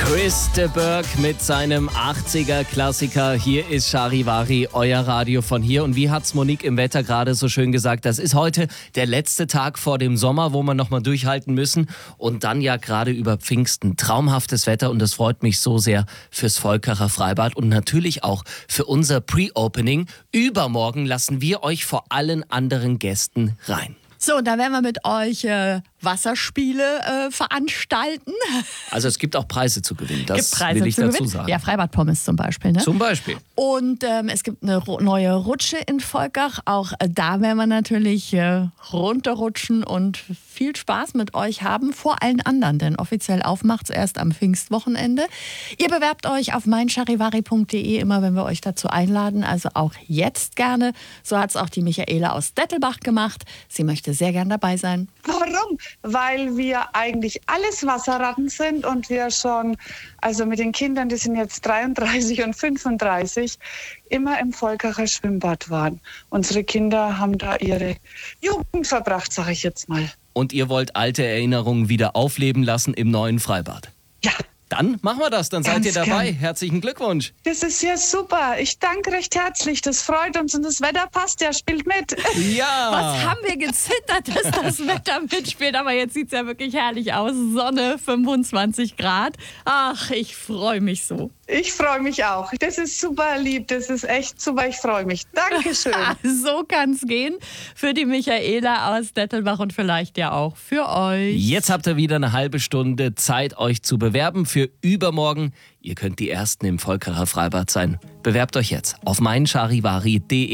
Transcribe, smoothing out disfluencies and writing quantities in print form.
Chris de Burgh mit seinem 80er-Klassiker. Hier ist Charivari, euer Radio von hier. Und wie hat's Monique im Wetter gerade so schön gesagt, das ist heute der letzte Tag vor dem Sommer, wo wir nochmal durchhalten müssen. Und dann ja gerade über Pfingsten. Traumhaftes Wetter und das freut mich so sehr fürs Volkacher Freibad und natürlich auch für unser Pre-Opening. Übermorgen lassen wir euch vor allen anderen Gästen rein. So, da werden wir mit euch Wasserspiele veranstalten. Also es gibt auch Preise zu gewinnen, das Preise will ich zu dazu gewinnen. sagen. Ja, Freibad-Pommes zum Beispiel. Ne? Zum Beispiel. Und es gibt eine neue Rutsche in Volkach. Auch da werden wir natürlich runterrutschen und viel Spaß mit euch haben, vor allen anderen. Denn offiziell aufmacht's erst am Pfingstwochenende. Ihr bewerbt euch auf meincharivari.de immer, wenn wir euch dazu einladen. Also auch jetzt gerne. So hat's auch die Michaela aus Dettelbach gemacht. Sie möchte sehr gern dabei sein. Warum? Weil wir eigentlich alles Wasserratten sind und wir schon, also mit den Kindern, die sind jetzt 33 und 35, immer im Volkacher Schwimmbad waren. Unsere Kinder haben da ihre Jugend verbracht, sage ich jetzt mal. Und ihr wollt alte Erinnerungen wieder aufleben lassen im neuen Freibad. Ja. Dann machen wir das, dann seid ihr Ganz dabei. gern. Herzlichen Glückwunsch. Das ist ja super. Ich danke recht herzlich. Das freut uns und das Wetter passt ja, spielt mit. Ja. Was haben wir gezittert, dass das Wetter mitspielt. Aber jetzt sieht es ja wirklich herrlich aus. Sonne, 25 Grad. Ach, ich freue mich so. Ich freue mich auch. Das ist super lieb. Das ist echt super. Ich freue mich. Dankeschön. So kann es gehen für die Michaela aus Dettelbach und vielleicht ja auch für euch. Jetzt habt ihr wieder eine halbe Stunde Zeit, euch zu bewerben für übermorgen. Ihr könnt die Ersten im Volkacher Freibad sein. Bewerbt euch jetzt auf meincharivari.de.